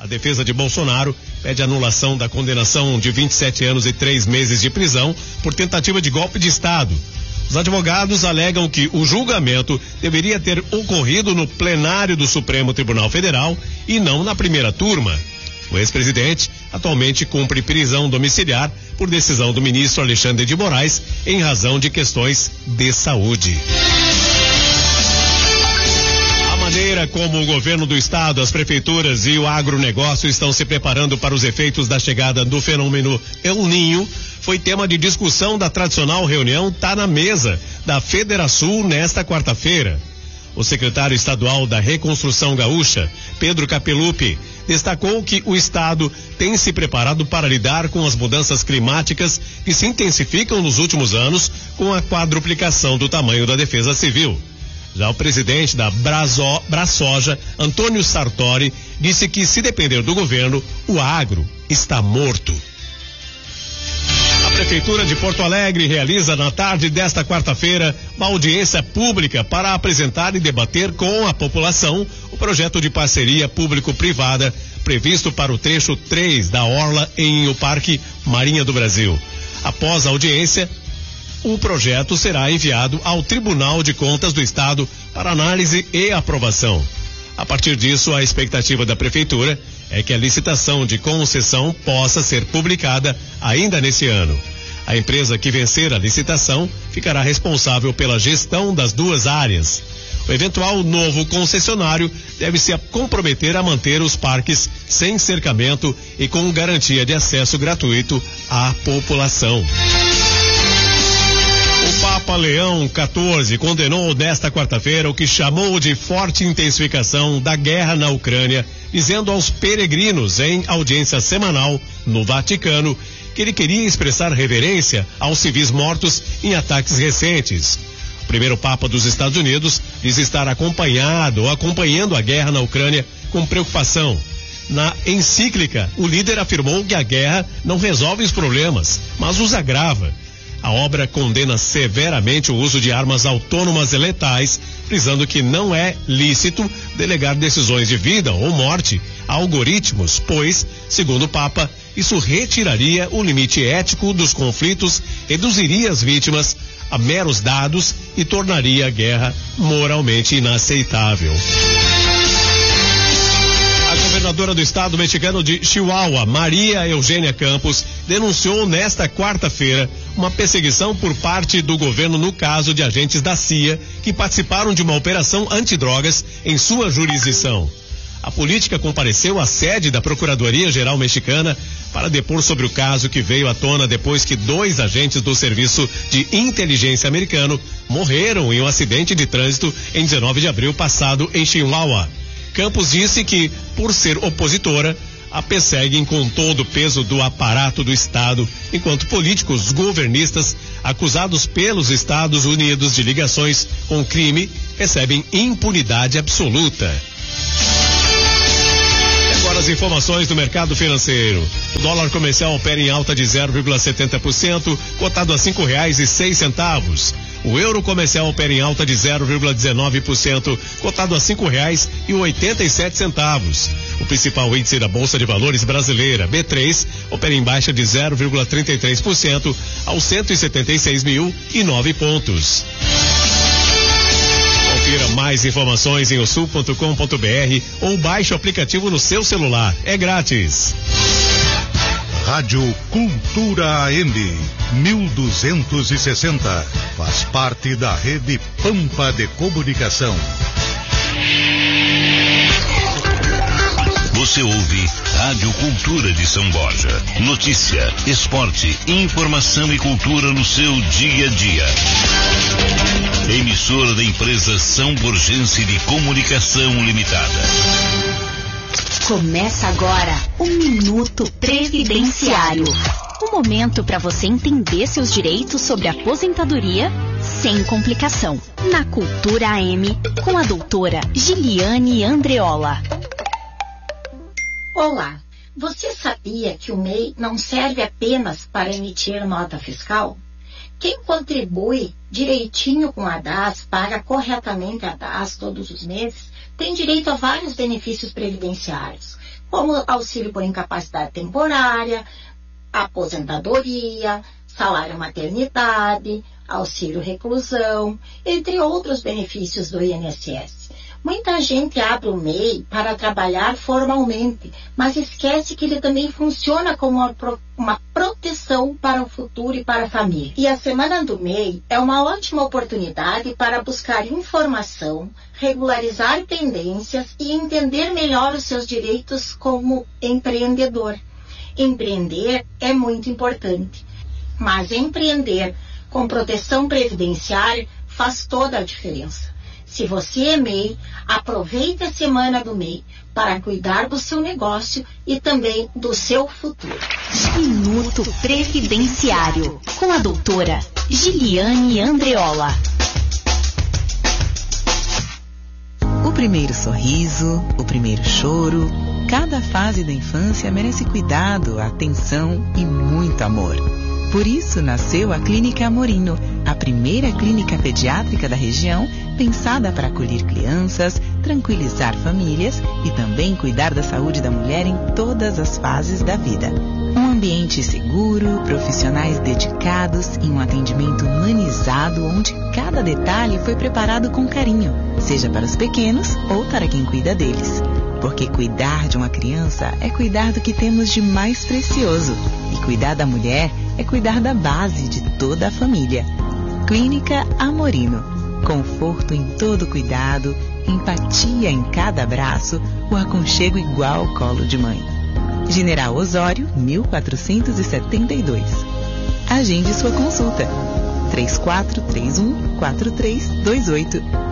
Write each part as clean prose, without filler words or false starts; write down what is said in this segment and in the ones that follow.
A defesa de Bolsonaro pede anulação da condenação de 27 anos e 3 meses de prisão por tentativa de golpe de Estado. Os advogados alegam que o julgamento deveria ter ocorrido no plenário do Supremo Tribunal Federal e não na primeira turma. O ex-presidente atualmente cumpre prisão domiciliar por decisão do ministro Alexandre de Moraes em razão de questões de saúde. A maneira como o governo do estado, as prefeituras e o agronegócio estão se preparando para os efeitos da chegada do fenômeno El Niño foi tema de discussão da tradicional reunião Tá na Mesa da Federação nesta quarta-feira. O secretário estadual da Reconstrução Gaúcha, Pedro Capelupi, destacou que o estado tem se preparado para lidar com as mudanças climáticas que se intensificam nos últimos anos com a quadruplicação do tamanho da Defesa Civil. Já o presidente da Brasoja, Antônio Sartori, disse que se depender do governo, o agro está morto. A Prefeitura de Porto Alegre realiza na tarde desta quarta-feira uma audiência pública para apresentar e debater com a população o projeto de parceria público-privada previsto para o trecho 3 da Orla em o Parque Marinha do Brasil. Após a audiência, o projeto será enviado ao Tribunal de Contas do Estado para análise e aprovação. A partir disso, a expectativa da Prefeitura é que a licitação de concessão possa ser publicada ainda nesse ano. A empresa que vencer a licitação ficará responsável pela gestão das duas áreas. O eventual novo concessionário deve se comprometer a manter os parques sem cercamento e com garantia de acesso gratuito à população. O Papa Leão XIV condenou nesta quarta-feira o que chamou de forte intensificação da guerra na Ucrânia, dizendo aos peregrinos em audiência semanal no Vaticano que ele queria expressar reverência aos civis mortos em ataques recentes. O primeiro Papa dos Estados Unidos diz estar acompanhando a guerra na Ucrânia com preocupação. Na encíclica, o líder afirmou que a guerra não resolve os problemas, mas os agrava. A obra condena severamente o uso de armas autônomas e letais, frisando que não é lícito delegar decisões de vida ou morte a algoritmos, pois, segundo o Papa, isso retiraria o limite ético dos conflitos, reduziria as vítimas a meros dados e tornaria a guerra moralmente inaceitável. A governadora do estado mexicano de Chihuahua, Maria Eugênia Campos, denunciou nesta quarta-feira uma perseguição por parte do governo no caso de agentes da CIA que participaram de uma operação antidrogas em sua jurisdição. A política compareceu à sede da Procuradoria-Geral Mexicana para depor sobre o caso que veio à tona depois que 2 agentes do Serviço de Inteligência americano morreram em um acidente de trânsito em 19 de abril passado em Chihuahua. Campos disse que, por ser opositora, a perseguem com todo o peso do aparato do Estado, enquanto políticos governistas acusados pelos Estados Unidos de ligações com crime recebem impunidade absoluta. Agora as informações do mercado financeiro. O dólar comercial opera em alta de 0,70%, cotado a R$5,06. O euro comercial opera em alta de 0,19%, cotado a R$5,87. O principal índice da Bolsa de Valores brasileira, B3, opera em baixa de 0,33% aos 176.009 pontos. Confira mais informações em osul.com.br ou baixe o aplicativo no seu celular. É grátis. Rádio Cultura AM 1260. Faz parte da rede Pampa de Comunicação. Você ouve Rádio Cultura de São Borja. Notícia, esporte, informação e cultura no seu dia a dia. Emissora da empresa São Borgense de Comunicação Limitada. Começa agora o Minuto Previdenciário. Um momento para você entender seus direitos sobre aposentadoria sem complicação. Na Cultura AM, com a doutora Giliane Andreola. Olá, você sabia que o MEI não serve apenas para emitir nota fiscal? Quem contribui direitinho com a DAS, paga corretamente a DAS todos os meses, tem direito a vários benefícios previdenciários, como auxílio por incapacidade temporária, aposentadoria, salário maternidade, auxílio reclusão, entre outros benefícios do INSS. Muita gente abre o MEI para trabalhar formalmente, mas esquece que ele também funciona como uma proteção para o futuro e para a família. E a Semana do MEI é uma ótima oportunidade para buscar informação, regularizar pendências e entender melhor os seus direitos como empreendedor. Empreender é muito importante, mas empreender com proteção previdenciária faz toda a diferença. Se você é MEI, aproveite a Semana do MEI para cuidar do seu negócio e também do seu futuro. Minuto Previdenciário, com a doutora Giliane Andreola. O primeiro sorriso, o primeiro choro, cada fase da infância merece cuidado, atenção e muito amor. Por isso nasceu a Clínica Amorino, a primeira clínica pediátrica da região, pensada para acolher crianças, tranquilizar famílias e também cuidar da saúde da mulher em todas as fases da vida. Um ambiente seguro, profissionais dedicados e um atendimento humanizado onde cada detalhe foi preparado com carinho, seja para os pequenos ou para quem cuida deles. Porque cuidar de uma criança é cuidar do que temos de mais precioso. E cuidar da mulher é cuidar da base de toda a família. Clínica Amorino. Conforto em todo cuidado, empatia em cada abraço, o aconchego igual ao colo de mãe. General Osório, 1472. Agende sua consulta. 3431-4328.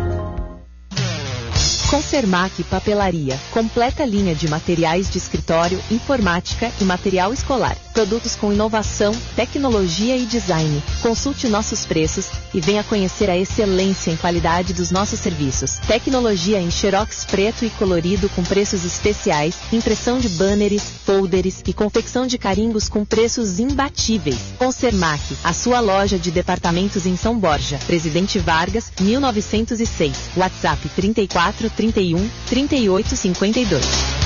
Consermac Papelaria, completa linha de materiais de escritório, informática e material escolar. Produtos com inovação, tecnologia e design. Consulte nossos preços e venha conhecer a excelência em qualidade dos nossos serviços. Tecnologia em xerox preto e colorido com preços especiais, impressão de banners, folders e confecção de carimbos com preços imbatíveis. Consermac, a sua loja de departamentos em São Borja. Presidente Vargas, 1906. WhatsApp 34 31 38 52.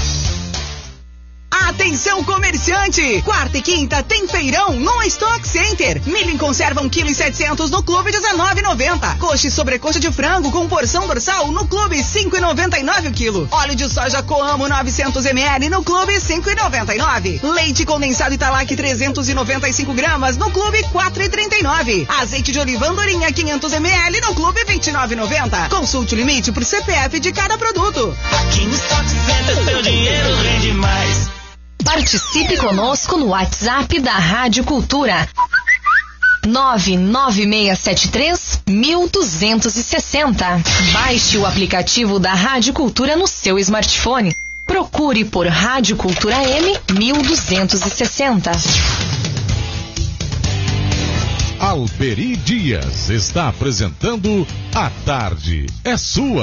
Atenção comerciante! Quarta e quinta tem feirão no Stock Center. Milho em conserva 1,7 kg no Clube 19,90. Coxa e sobrecoxa de frango com porção dorsal no Clube 5,99 o quilo. Óleo de soja Coamo 900 ml no Clube 5,99. Leite condensado Italac 395 gramas no Clube 4,39. Azeite de oliva Andorinha 500 ml no Clube 29,90. Consulte o limite por CPF de cada produto. Aqui no Stock Center seu dinheiro rende mais. Participe conosco no WhatsApp da Rádio Cultura 99673-1260. Baixe o aplicativo da Rádio Cultura no seu smartphone. Procure por Rádio Cultura M 1260. Alberi Dias está apresentando A Tarde é Sua.